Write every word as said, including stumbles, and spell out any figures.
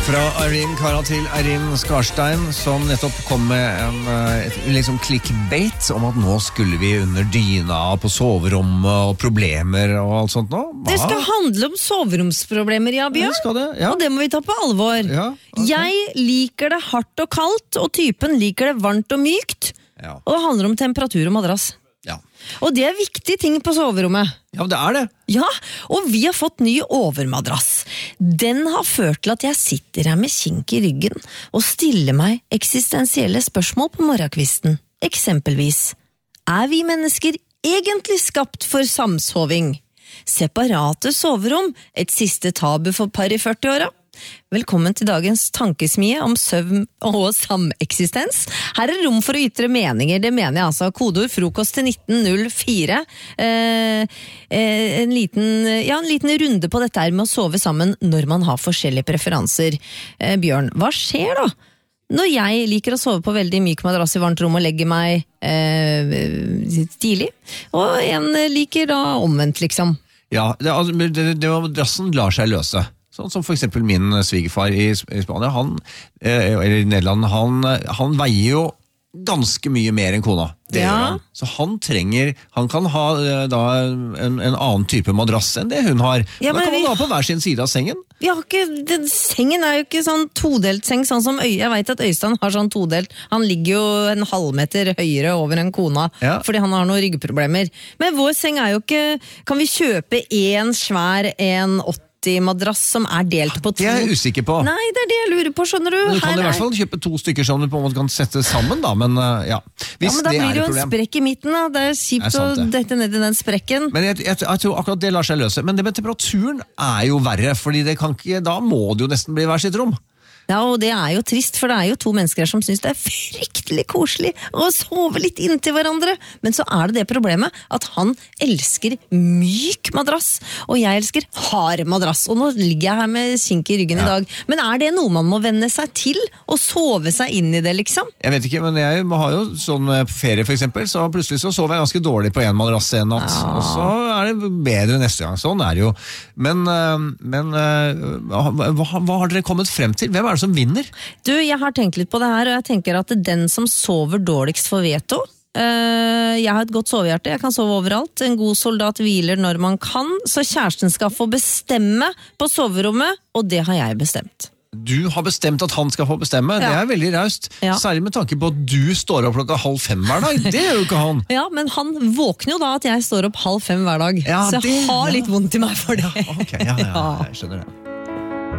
Fra Irene Cara til Irene Skarstein, som nettopp kom med en et, liksom clickbait om at nå skulle vi under dyna på soverommet og problemer og alt sånt nå. Hva? Det skal handle om soveromsproblemer, ja, Bjørn. Det skal det, ja. Og det må vi ta på alvor. Ja, okay. Jeg liker det hardt og kaldt, og typen liker det varmt og mykt. Ja. Og det handler om temperatur og madrass. Ja. Og det er viktige ting på soverommet. Ja, det er det. Ja, og vi har fått ny overmadrass. Den har ført til at jeg sitter her med kink i ryggen og stiller meg eksistensielle spørsmål på morgenkvisten. Eksempelvis, er vi mennesker egentlig skapt for samsoving? Separate soverom, et siste tabu for par i førti-åra? Velkommen til dagens tankesmie om søvn og sameksistens. Her er rom for å ytre meninger, det mener jeg altså. Kodeord frokost til nitten null fire. Eh, eh, en, liten, ja, en liten runde på dette her med å sove sammen når man har forskjellige preferanser. Eh, Bjørn, hva skjer da? Når jeg liker å sove på veldig myk madrass i varmt rom og legger meg eh, tidlig, og en liker da omvendt liksom. Ja, det, det, det, det madrassen lar seg løse. Sånn som for eksempel min svigerfar i Spania, han, eller i Nederland, han, han veier jo ganske mye mer enn kona. Det ja. gjør han. Så han trenger, han kan ha da en, en annen type madrass enn det hun har. Ja, da kan vi, man ha på hver sin side av sengen. Vi har ikke, den, sengen er jo ikke sånn todelt seng, sånn som Øy, jeg vet at Øystein har sånn todelt. Han ligger jo en halvmeter høyere over en kona, ja. fordi han har noen ryggproblemer. Men vår seng er jo ikke, kan vi kjøpe en svær, en åtti madrass som er delt på to? Det er jeg usikker på. Nei, det er det jeg lurer på, skjønner du. Men du kan Her i hvert fall kjøpe to stykker som du på en måte kan sette sammen da, men uh, ja. Hvis ja, men da det blir det jo en problem. sprekk i midten da, det er kjipt Det er sant, å dette ned i den sprekken. Men jeg, jeg, jeg tror akkurat det lar seg løse, men det med temperaturen er jo verre, fordi det kan ikke, da må det jo nesten bli hver sitt rom. Ja, og det er jo trist, for det er jo to mennesker her som synes det er fryktelig koselig å sove litt inntil hverandre. Men så er det det problemet at han elsker myk madrass, og jeg elsker hard madrass. Og nå ligger jeg her med kink i ryggen ja. i dag. Men er det noe man må venne seg til? Og sove seg inn i det, liksom? Jeg vet ikke, men jeg har jo sånn på ferie for eksempel, så plutselig så sover jeg ganske dårlig på en madrass en natt. Ja. Og så er det bedre neste gang. Sånn er det jo. Men, men hva, hva har dere kommet frem til? Hvem er det som vinner? Du, jeg har tenkt litt på det her, og jeg tenker at den som sover dårligst får veto. Uh, jeg har et godt sovehjerte, jeg kan sove overalt. En god soldat hviler når man kan, så kjæresten skal få bestemme på soverommet, og det har jeg bestemt. Du har bestemt at han skal få bestemme, ja. Det er veldig raust. Ja. Særlig med tanke på at du står opp klokka halv fem hver dag, det gjør jo ikke han. Ja, men han våkner jo da at jeg står opp halv fem hver dag, ja, så jeg det, har litt vondt i meg for det. Ja, ok, ja, ja, jeg skjønner det.